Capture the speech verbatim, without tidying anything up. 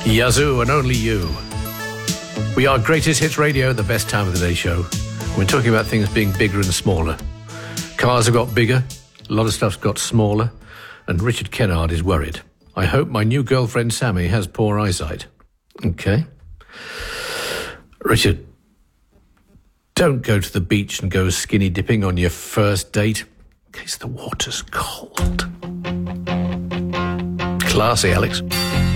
Yazoo and only you. We are Greatest Hits Radio, the best time of the day show. We're talking about things being bigger and smaller. Cars have got bigger, a lot of stuff's got smaller, and Richard Kennard is worried. I hope my new girlfriend Sammy has poor eyesight. Okay. Richard, don't go to the beach and go skinny dipping on your first date, in case the water's cold. Classy, Alex.